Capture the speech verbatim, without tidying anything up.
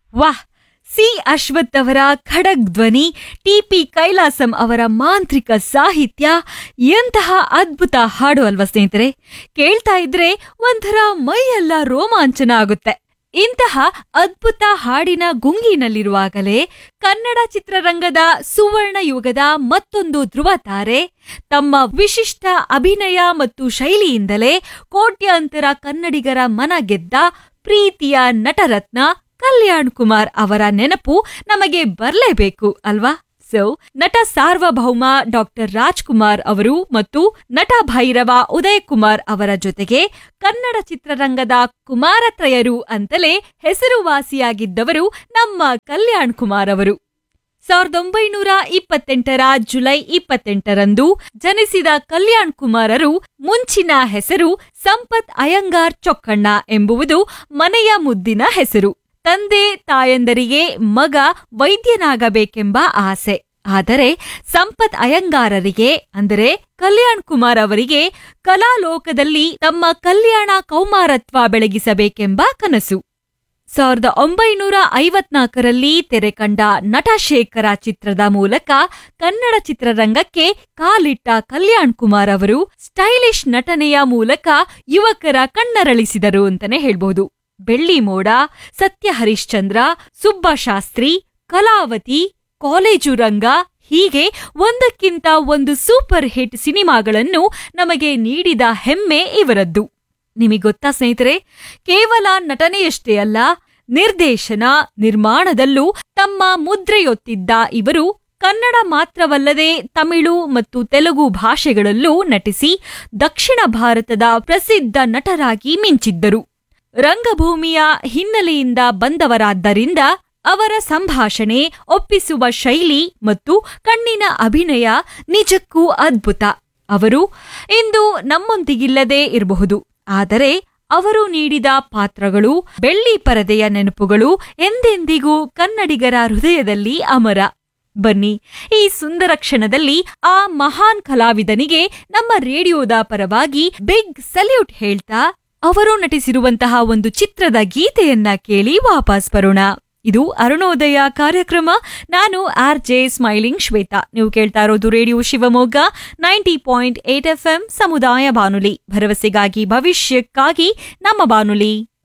ವಾಹ್, ಸಿ ಅಶ್ವಥ್ ಅವರ ಖಡಕ್ ಧ್ವನಿ, ಟಿಪಿ ಕೈಲಾಸಂ ಅವರ ಮಾಂತ್ರಿಕ ಸಾಹಿತ್ಯ, ಎಂತಹ ಅದ್ಭುತ ಹಾಡು ಅಲ್ವಾ ಸ್ನೇಹಿತರೆ. ಕೇಳ್ತಾ ಇದ್ರೆ ಒಂಥರ ಮೈಯೆಲ್ಲ ರೋಮಾಂಚನ ಆಗುತ್ತೆ. ಇಂತಹ ಅದ್ಭುತ ಹಾಡಿನ ಗುಂಗಿನಲ್ಲಿರುವಾಗಲೇ ಕನ್ನಡ ಚಿತ್ರರಂಗದ ಸುವರ್ಣ ಯುಗದ ಮತ್ತೊಂದು ಧ್ರುವ ತಾರೆ ತಮ್ಮ ವಿಶಿಷ್ಟ ಅಭಿನಯ ಮತ್ತು ಶೈಲಿಯಿಂದಲೇ ಕೋಟ್ಯಾಂತರ ಕನ್ನಡಿಗರ ಮನ ಗೆದ್ದ ಪ್ರೀತಿಯ ನಟರತ್ನ ಕಲ್ಯಾಣ್ ಕುಮಾರ್ ಅವರ ನೆನಪು ನಮಗೆ ಬರಲೇಬೇಕು ಅಲ್ವಾ. ಸೊ ನಟ ಸಾರ್ವಭೌಮ ಡಾಕ್ಟರ್ ರಾಜ್ಕುಮಾರ್ ಅವರು ಮತ್ತು ನಟ ಭೈರವ ಉದಯ್ ಕುಮಾರ್ ಅವರ ಜೊತೆಗೆ ಕನ್ನಡ ಚಿತ್ರರಂಗದ ಕುಮಾರತ್ರಯರು ಅಂತಲೇ ಹೆಸರುವಾಸಿಯಾಗಿದ್ದವರು ನಮ್ಮ ಕಲ್ಯಾಣ್ ಕುಮಾರ್ ಅವರು. ಸಾವಿರದ ಒಂಬೈನೂರ ಇಪ್ಪತ್ತೆಂಟರ ಜುಲೈ ಇಪ್ಪತ್ತೆಂಟರಂದು ಜನಿಸಿದ ಕಲ್ಯಾಣ್ ಕುಮಾರರು ಮುಂಚಿನ ಹೆಸರು ಸಂಪತ್ ಅಯ್ಯಂಗಾರ್ ಚೊಕ್ಕಣ್ಣ ಎಂಬುವುದು ಮನೆಯ ಮುದ್ದಿನ ಹೆಸರು. ತಂದೆ ತಾಯಂದರಿಗೆ ಮಗ ವೈದ್ಯನಾಗಬೇಕೆಂಬ ಆಸೆ. ಆದರೆ ಸಂಪತ್ ಅಯ್ಯಂಗಾರರಿಗೆ ಅಂದರೆ ಕಲ್ಯಾಣ್ ಕುಮಾರ್ ಅವರಿಗೆ ಕಲಾಲೋಕದಲ್ಲಿ ತಮ್ಮ ಕಲ್ಯಾಣ ಕೌಮಾರತ್ವ ಬೆಳಗಿಸಬೇಕೆಂಬ ಕನಸು. ಸಾವಿರದ ಒಂಬೈನೂರ ಐವತ್ನಾಲ್ಕರಲ್ಲಿ ತೆರೆಕಂಡ ನಟಶೇಖರ ಚಿತ್ರದ ಮೂಲಕ ಕನ್ನಡ ಚಿತ್ರರಂಗಕ್ಕೆ ಕಾಲಿಟ್ಟ ಕಲ್ಯಾಣ್ ಕುಮಾರ್ ಅವರು ಸ್ಟೈಲಿಶ್ ನಟನೆಯ ಮೂಲಕ ಯುವಕರ ಕಣ್ಣರಳಿಸಿದರು ಅಂತಾನೆ ಹೇಳ್ಬಹುದು. ಬೆಳ್ಳಿ ಮೋಡ, ಸತ್ಯ ಹರಿಶ್ಚಂದ್ರ, ಸುಬ್ಬಶಾಸ್ತ್ರಿ, ಕಲಾವತಿ, ಕಾಲೇಜು ರಂಗ ಹೀಗೆ ಒಂದಕ್ಕಿಂತ ಒಂದು ಸೂಪರ್ ಹಿಟ್ ಸಿನಿಮಾಗಳನ್ನು ನಮಗೆ ನೀಡಿದ ಹೆಮ್ಮೆ ಇವರದ್ದು. ನಿಮಗೊತ್ತಾ ಸ್ನೇಹಿತರೆ, ಕೇವಲ ನಟನೆಯಷ್ಟೇ ಅಲ್ಲ, ನಿರ್ದೇಶನ ನಿರ್ಮಾಣದಲ್ಲೂ ತಮ್ಮ ಮುದ್ರೆಯೊತ್ತಿದ್ದ ಇವರು ಕನ್ನಡ ಮಾತ್ರವಲ್ಲದೆ ತಮಿಳು ಮತ್ತು ತೆಲುಗು ಭಾಷೆಗಳಲ್ಲೂ ನಟಿಸಿ ದಕ್ಷಿಣ ಭಾರತದ ಪ್ರಸಿದ್ಧ ನಟರಾಗಿ ಮಿಂಚಿದ್ದರು. ರಂಗಭೂಮಿಯ ಹಿನ್ನೆಲೆಯಿಂದ ಬಂದವರಾದ್ದರಿಂದ ಅವರ ಸಂಭಾಷಣೆ, ಒಪ್ಪಿಸುವ ಶೈಲಿ ಮತ್ತು ಕಣ್ಣಿನ ಅಭಿನಯ ನಿಜಕ್ಕೂ ಅದ್ಭುತ. ಅವರು ಇಂದು ನಮ್ಮೊಂದಿಗಿಲ್ಲದೇ ಇರಬಹುದು, ಆದರೆ ಅವರು ನೀಡಿದ ಪಾತ್ರಗಳು, ಬೆಳ್ಳಿ ಪರದೆಯ ನೆನಪುಗಳು ಎಂದೆಂದಿಗೂ ಕನ್ನಡಿಗರ ಹೃದಯದಲ್ಲಿ ಅಮರ. ಬನ್ನಿ, ಈ ಸುಂದರ ಕ್ಷಣದಲ್ಲಿ ಆ ಮಹಾನ್ ಕಲಾವಿದನಿಗೆ ನಮ್ಮ ರೇಡಿಯೋದ ಪರವಾಗಿ ಬಿಗ್ ಸಲ್ಯೂಟ್ ಹೇಳ್ತಾ ಅವರು ನಟಿಸಿರುವಂತಹ ಒಂದು ಚಿತ್ರದ ಗೀತೆಯನ್ನ ಕೇಳಿ ವಾಪಸ್ ಬರೋಣ. ಇದು ಅರುಣೋದಯ ಕಾರ್ಯಕ್ರಮ. ನಾನು ಆರ್ ಜೆ ಸ್ಮೈಲಿಂಗ್ ಶ್ವೇತಾ. ನೀವು ಕೇಳ್ತಾ ಇರೋದು radio Shivamogga ninety point eight F M ಸಮುದಾಯ ಬಾನುಲಿ, ಭರವಸೆಗಾಗಿ ಭವಿಷ್ಯಕ್ಕಾಗಿ ನಮ್ಮ ಬಾನುಲಿ.